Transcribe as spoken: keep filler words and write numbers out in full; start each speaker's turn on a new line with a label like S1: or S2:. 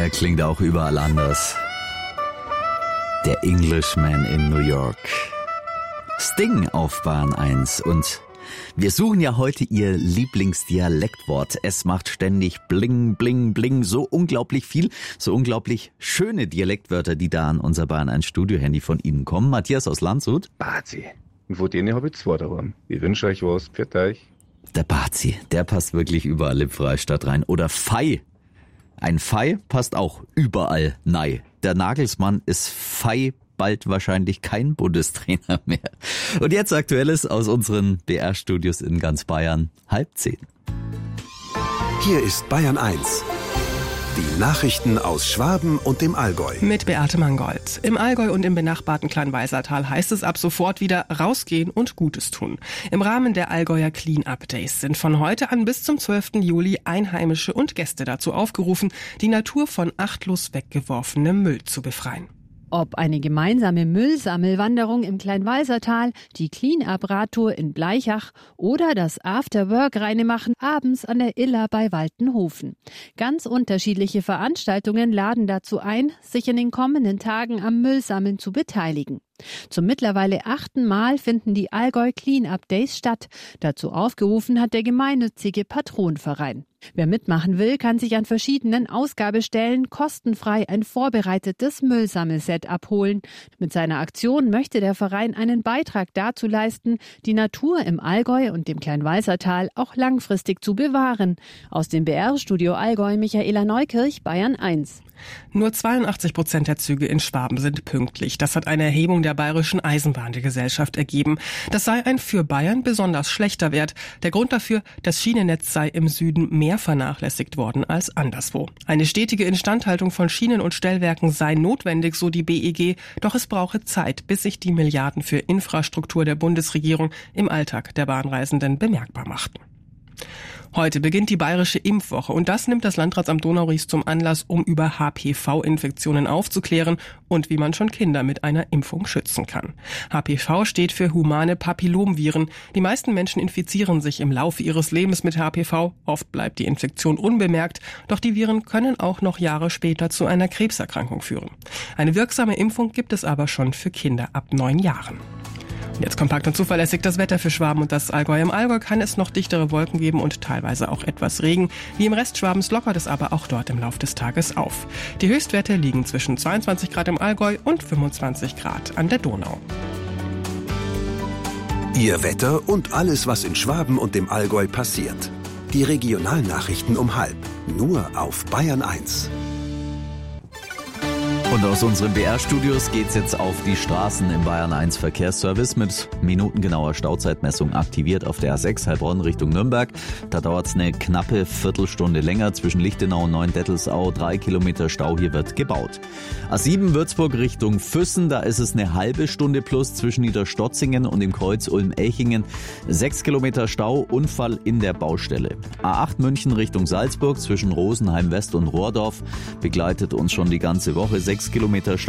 S1: Er klingt auch überall anders. Der Englishman in New York. Sting auf Bahn eins. Und wir suchen ja heute Ihr Lieblingsdialektwort. Es macht ständig bling, bling, bling. So unglaublich viel, so unglaublich schöne Dialektwörter, die da an unser Bahn eins Studiohandy von Ihnen kommen. Matthias aus Landshut.
S2: Bazi. Und von denen habe ich zwei daheim. Ich wünsche euch was. Für euch.
S1: Der Bazi, der passt wirklich überall im Freistaat rein. Oder Fei. Ein Fei passt auch überall nein. Der Nagelsmann ist Fei bald wahrscheinlich kein Bundestrainer mehr. Und jetzt Aktuelles aus unseren B R-Studios in ganz Bayern. Halb zehn.
S3: Hier ist Bayern eins. Die Nachrichten aus Schwaben und dem Allgäu.
S4: Mit Beate Mangold. Im Allgäu und im benachbarten Kleinwalsertal heißt es ab sofort wieder rausgehen und Gutes tun. Im Rahmen der Allgäuer Clean-Up Days sind von heute an bis zum zwölften Juli Einheimische und Gäste dazu aufgerufen, die Natur von achtlos weggeworfenem Müll zu befreien.
S5: Ob eine gemeinsame Müllsammelwanderung im Kleinwalsertal, die Clean-Up-Radtour in Bleichach oder das After-Work-Reinemachen abends an der Iller bei Waltenhofen. Ganz unterschiedliche Veranstaltungen laden dazu ein, sich in den kommenden Tagen am Müllsammeln zu beteiligen. Zum mittlerweile achten Mal finden die Allgäu Clean-Up Days statt. Dazu aufgerufen hat der gemeinnützige Patronverein. Wer mitmachen will, kann sich an verschiedenen Ausgabestellen kostenfrei ein vorbereitetes Müllsammelset abholen. Mit seiner Aktion möchte der Verein einen Beitrag dazu leisten, die Natur im Allgäu und dem Kleinwalsertal auch langfristig zu bewahren. Aus dem B R-Studio Allgäu Michaela Neukirch, Bayern eins.
S4: Nur zweiundachtzig Prozent der Züge in Schwaben sind pünktlich. Das hat eine Erhebung der Bayerischen Eisenbahngesellschaft ergeben. Das sei ein für Bayern besonders schlechter Wert. Der Grund dafür, das Schienennetz sei im Süden mehr vernachlässigt worden als anderswo. Eine stetige Instandhaltung von Schienen und Stellwerken sei notwendig, so die B E G. Doch es brauche Zeit, bis sich die Milliarden für Infrastruktur der Bundesregierung im Alltag der Bahnreisenden bemerkbar machten. Heute beginnt die bayerische Impfwoche und das nimmt das Landratsamt Donauries zum Anlass, um über H P V-Infektionen aufzuklären und wie man schon Kinder mit einer Impfung schützen kann. H P V steht für humane Papillomviren. Die meisten Menschen infizieren sich im Laufe ihres Lebens mit H P V. Oft bleibt die Infektion unbemerkt, doch die Viren können auch noch Jahre später zu einer Krebserkrankung führen. Eine wirksame Impfung gibt es aber schon für Kinder ab neun Jahren. Jetzt kompakt und zuverlässig das Wetter für Schwaben und das Allgäu. Im Allgäu kann es noch dichtere Wolken geben und teilweise auch etwas Regen. Wie im Rest Schwabens lockert es aber auch dort im Lauf des Tages auf. Die Höchstwerte liegen zwischen zweiundzwanzig Grad im Allgäu und fünfundzwanzig Grad an der Donau.
S3: Ihr Wetter und alles, was in Schwaben und dem Allgäu passiert. Die Regionalnachrichten um halb. Nur auf Bayern eins.
S1: Und aus unseren B R-Studios geht's jetzt auf die Straßen im Bayern eins Verkehrsservice mit minutengenauer Stauzeitmessung aktiviert auf der A sechs Heilbronn Richtung Nürnberg. Da dauert's eine knappe Viertelstunde länger zwischen Lichtenau und Neuendettelsau. Drei Kilometer Stau, hier wird gebaut. A sieben Würzburg Richtung Füssen, da ist es eine halbe Stunde plus zwischen Niederstotzingen und dem Kreuz Ulm-Elchingen. Sechs Kilometer Stau, Unfall in der Baustelle. A acht München Richtung Salzburg zwischen Rosenheim West und Rohrdorf begleitet uns schon die ganze Woche. Sechs Kilometer Stau.